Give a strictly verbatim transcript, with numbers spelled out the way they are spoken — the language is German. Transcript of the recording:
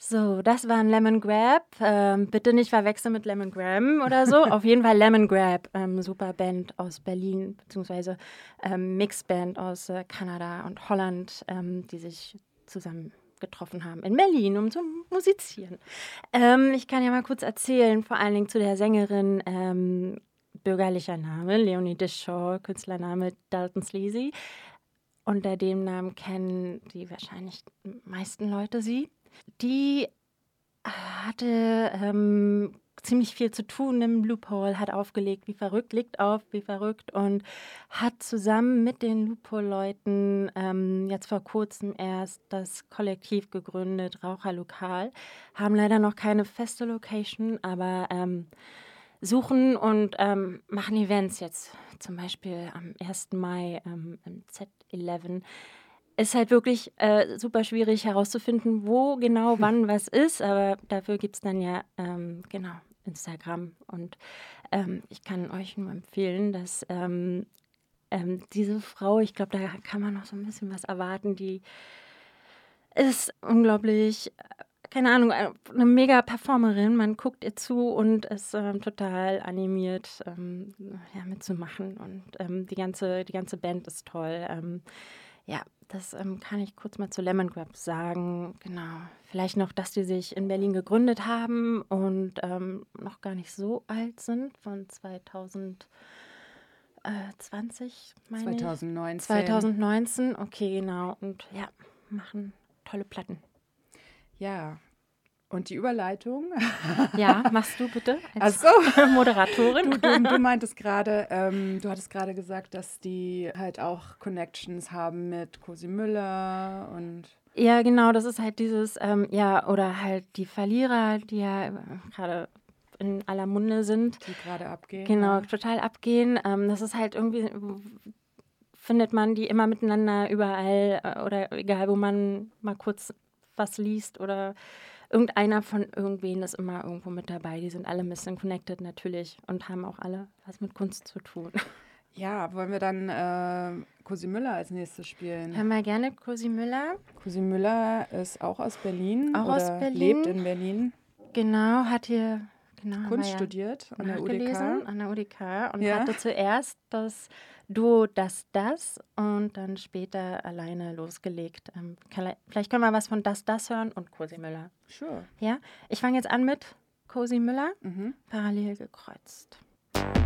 So, das war ein Lemongrab. Ähm, bitte nicht verwechseln mit Lemongram oder so. Auf jeden Fall Lemongrab, ähm, super Band aus Berlin, beziehungsweise ähm, Mixband aus äh, Kanada und Holland, ähm, die sich zusammen getroffen haben in Berlin, um zu musizieren. Ähm, ich kann ja mal kurz erzählen, vor allen Dingen zu der Sängerin, ähm, bürgerlicher Name, Leonie Dishaw, Künstlername Dalton Sleazy. Unter dem Namen kennen die wahrscheinlich die meisten Leute sie. Die hatte ähm, ziemlich viel zu tun im Loophole, hat aufgelegt wie verrückt, legt auf wie verrückt und hat zusammen mit den Loophole-Leuten ähm, jetzt vor kurzem erst das Kollektiv gegründet, Raucherlokal. Haben leider noch keine feste Location, aber ähm, suchen und ähm, machen Events jetzt. Zum Beispiel am ersten Mai ähm, im Z elf. Ist halt wirklich äh, super schwierig herauszufinden, wo genau wann was ist, aber dafür gibt es dann ja ähm, genau Instagram. Und ähm, ich kann euch nur empfehlen, dass ähm, ähm, diese Frau, ich glaube, da kann man noch so ein bisschen was erwarten, die ist unglaublich, äh, keine Ahnung, äh, eine mega Performerin. Man guckt ihr zu und ist ähm, total animiert, ähm, ja, mitzumachen. Und ähm, die ganze, die ganze Band ist toll. Ähm, ja, das ähm, kann ich kurz mal zu Lemongrab sagen. Genau. Vielleicht noch, dass die sich in Berlin gegründet haben und ähm, noch gar nicht so alt sind, von zweitausendzwanzig, meine ich. zwanzig neunzehn. zwanzig neunzehn, okay, genau. Und ja, machen tolle Platten. Ja, und die Überleitung? Ja, machst du bitte als Ach so. Moderatorin. Du, du, du meintest gerade, ähm, du hattest gerade gesagt, dass die halt auch Connections haben mit Cosi Müller und Ja, genau, das ist halt dieses, ähm, ja, oder halt die Verlierer, die ja äh, gerade in aller Munde sind. die gerade abgehen. Genau, Ja. total abgehen. Ähm, das ist halt irgendwie, w- findet man die immer miteinander überall äh, oder egal, wo man mal kurz was liest oder irgendeiner von irgendwen ist immer irgendwo mit dabei. Die sind alle ein bisschen connected natürlich und haben auch alle was mit Kunst zu tun. Ja, wollen wir dann äh, Cosi Müller als nächstes spielen? Hören wir gerne Cosi Müller, Cosi Müller ist auch aus Berlin auch aus oder Berlin. lebt in Berlin, Genau, hat hier genau, haben wir Kunst ja studiert an der U D nachgelesen K. an der U D K und Ja. hatte zuerst das Duo Das Das und dann später alleine losgelegt. Ähm, kann- vielleicht können wir was von Das Das hören und Cosi Müller. Sure. Ja, ich fange jetzt an mit Cosi Müller, Mhm. parallel gekreuzt.